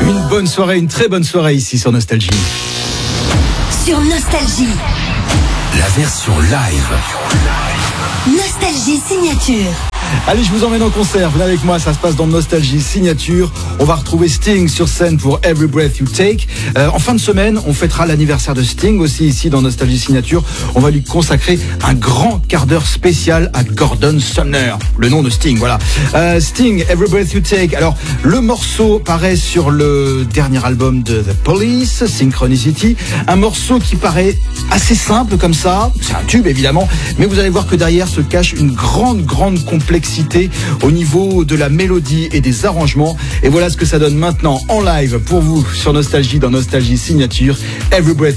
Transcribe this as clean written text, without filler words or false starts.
Une bonne soirée, une très bonne soirée ici sur Nostalgie. Sur Nostalgie. La version live. Nostalgie signature. Allez, je vous emmène en concert. Venez avec moi, ça se passe dans Nostalgie Signature. On va retrouver Sting sur scène pour Every Breath You Take. En fin de semaine, on fêtera l'anniversaire de Sting aussi ici dans Nostalgie Signature. On va lui consacrer un grand quart d'heure spécial à Gordon Sumner, le nom de Sting, voilà. Sting, Every Breath You Take. Alors, le morceau paraît sur le dernier album de The Police, Synchronicity. Un morceau qui paraît assez simple comme ça. C'est un tube évidemment, mais vous allez voir que derrière se cache une grande complexité au niveau de la mélodie et des arrangements. Et voilà ce que ça donne maintenant en live pour vous sur Nostalgie, dans Nostalgie Signature. Every Breath